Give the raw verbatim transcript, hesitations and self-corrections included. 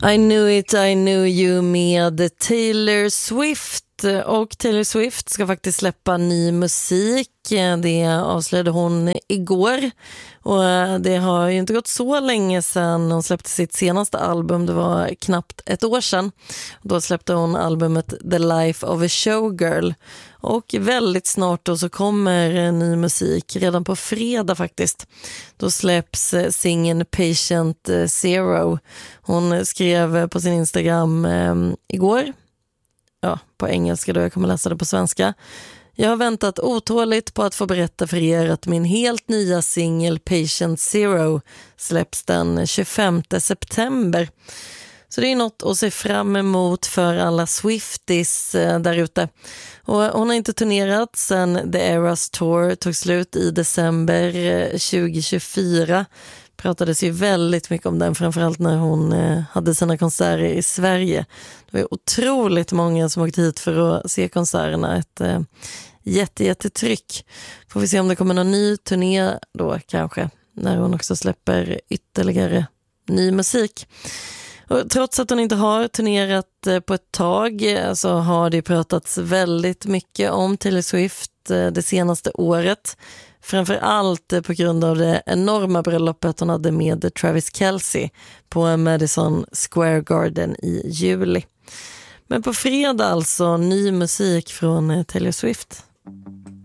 I knew it, I knew you med Taylor Swift. Och Taylor Swift ska faktiskt släppa ny musik. Det avslöjade hon igår. Och det har ju inte gått så länge sedan hon släppte sitt senaste album. Det var knappt ett år sedan. Då släppte hon albumet The Life of a Showgirl. Och väldigt snart då så kommer ny musik. Redan på fredag faktiskt. Då släpps singeln Patient Zero. Hon skrev på sin Instagram eh, igår. Ja, på engelska då, jag kommer läsa det på svenska. Jag har väntat otåligt på att få berätta för er att min helt nya singel Patient Zero släpps den tjugofemte september. Så det är något att se fram emot för alla Swifties eh, där ute. Och hon har inte turnerat sedan The Eras Tour tog slut i december eh, tjugohundratjugofyra. Pratades ju väldigt mycket om den, framförallt när hon eh, hade sina konserter i Sverige. Det var otroligt många som åkte hit för att se konserterna. Ett eh, jätte, jättetryck. Får vi se om det kommer någon ny turné då kanske, när hon också släpper ytterligare ny musik. Och trots att hon inte har turnerat på ett tag så har det pratats väldigt mycket om Taylor Swift det senaste året. Framför allt på grund av det enorma bröllopet hon hade med Travis Kelce på Madison Square Garden i juli. Men på fredag alltså ny musik från Taylor Swift.